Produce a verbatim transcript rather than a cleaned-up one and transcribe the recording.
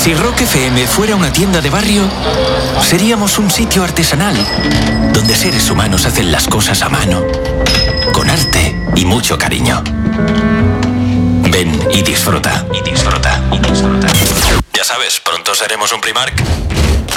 Si Rock F M fuera una tienda de barrio, seríamos un sitio artesanal, donde seres humanos hacen las cosas a mano, con arte y mucho cariño. Ven y disfruta, y disfruta, y disfruta. Ya sabes, pronto seremos un Primark.